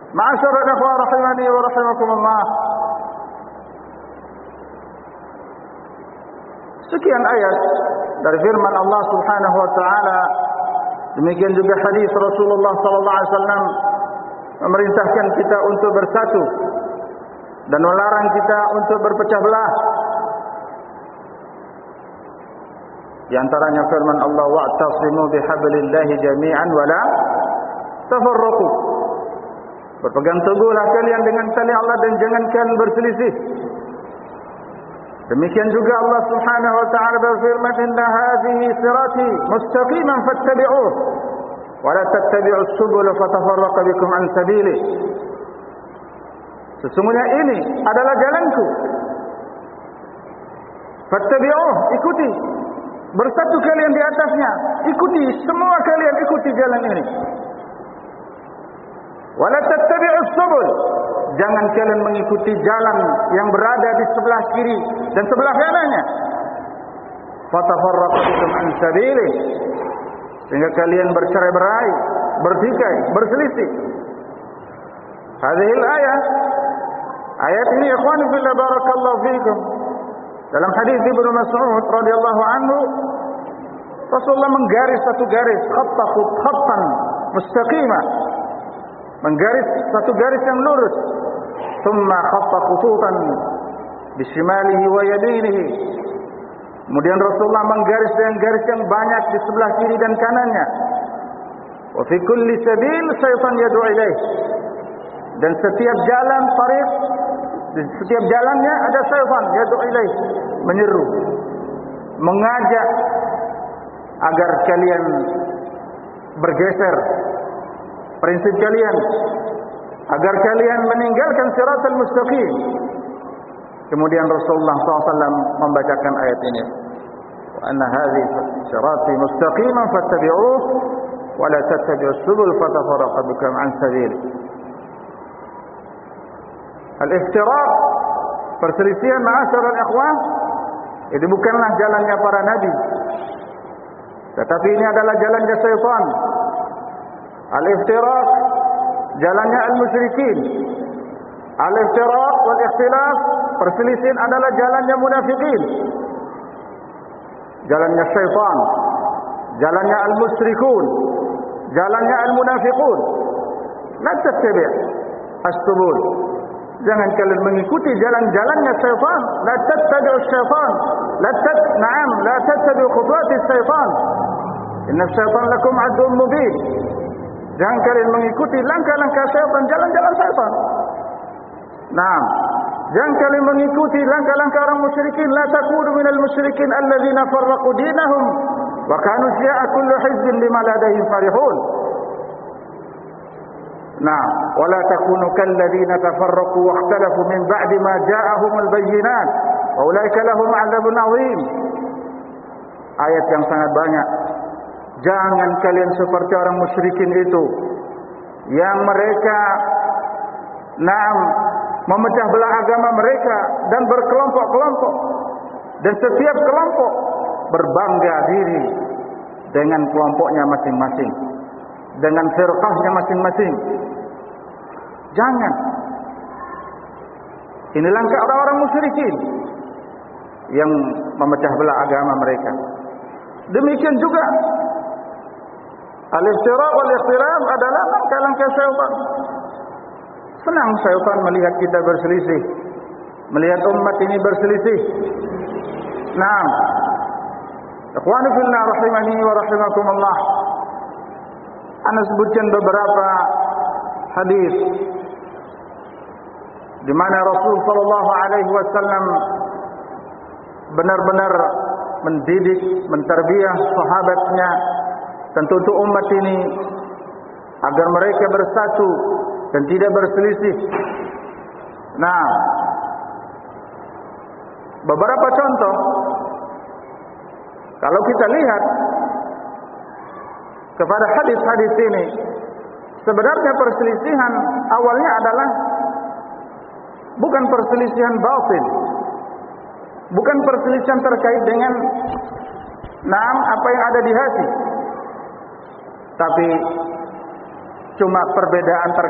Ma'asyiral ikhwan rahimani wa rahimakumullah. Sekian ayat dari firman Allah Subhanahu wa taala, demikian juga hadis Rasulullah sallallahu alaihi wasallam memerintahkan kita untuk bersatu dan melarang kita untuk berpecah belah. Di antaranya firman Allah, wa'tasimu bihablillahi jami'an wa la tafarraqu. Berpegang teguhlah kalian dengan tali Allah dan jangan kalian berselisih. Demikian juga Allah Subhanahu wa taala berfirman, inna hadhihi sirati mustaqiman fattabi'uhu wa la tattabi'us subula fatafarraqa bikum an sabili. Sesungguhnya ini adalah jalanku, fattabi'uhu, ikuti, bersatu kalian di atasnya, ikuti, semua kalian ikuti jalan ini. Wa la tattabi'us subul, jangan kalian mengikuti jalan yang berada di sebelah kiri dan sebelah kanannya. Fatafarraqu bikum an sabili, sehingga kalian bercerai-berai, bertikai, berselisih. Hadhihi al-ayah, ayat ini ikhwan fillah barakallahu fikum. Dalam hadis Ibnu Mas'ud radhiyallahu anhu, Rasulullah menggaris satu garis, khattan mustaqimah, menggaris satu garis yang lurus. Thumma khatta khututan bishimalihi wa yaminihi. Kemudian Rasulullah menggaris dengan garis yang banyak di sebelah kiri dan kanannya. Wa fi kulli sabil syaitan yad'u ilaih. Dan setiap jalan tariq, di setiap jalannya ada syaitan yad'u ilaih, menyeru, mengajak agar kalian bergeser prinsip kalian, agar kalian meninggalkan siratal mustaqim. Kemudian Rasulullah SAW membacakan ayat ini, wa anna hadhihi sirati mustaqiman fattabi'uhu wa la tattabi'us subul fatafarraqa bikum an sabili. Al-iftiraq, perselisihan ma'asyiral ikhwan, itu bukanlah jalannya para nabi, tetapi ini adalah jalannya syaitan. Al-iftiraq, jalannya al-musyrikin. Al-iftiraq wal ikhtilaf, perselisihan adalah jalannya munafikin, jalannya syaitan, jalannya al-musyrikun, jalannya al-munafiqun. La tattabi' as-subul, jangan kalian mengikuti jalan-jalannya syaitan. La tattabi'u syaitan, la tattabi'u khutuwati syaitan, inna syaitan lakum aduwwun mubin. Jangan kalian mengikuti langkah-langkah syaitan, jalan-jalan syaitan. Naam, jangan kalian mengikuti langkah-langkah orang musyrikin. La takunu minal musyrikin alladzina farraqu dinahum wa kanu syi'a kullu hizbin bima ladayhim farihun. Naam, wa la takunu kalladzina tafarraqu wa ikhtalafu min ba'di ma ja'ahumul bayyinat wa ulaika lahum 'adzabun 'adzim. Ayat yang sangat banyak. Jangan kalian seperti orang musyrikin itu, yang mereka memecah belah agama mereka dan berkelompok-kelompok, dan setiap kelompok berbangga diri dengan kelompoknya masing-masing, dengan firqahnya masing-masing. Jangan. Ini langkah orang-orang musyrikin yang memecah belah agama mereka. Demikian juga al-iftiraq wal ikhtilaf adalah langkah-langkah syaitan. Senang syaitan melihat kita berselisih, melihat umat ini berselisih. Naam, ikhwani fillah rahimani wa rahimakumullah, ana sebutkan beberapa hadis di mana Rasul sallallahu alaihi wasallam benar-benar mendidik, mentarbiyah sahabatnya, tentu untuk umat ini, agar mereka bersatu dan tidak berselisih. Nah, beberapa contoh, kalau kita lihat kepada hadis-hadis ini, sebenarnya perselisihan awalnya adalah bukan perselisihan batin, bukan perselisihan terkait dengan apa yang ada di hati, tapi cuma perbedaan terkait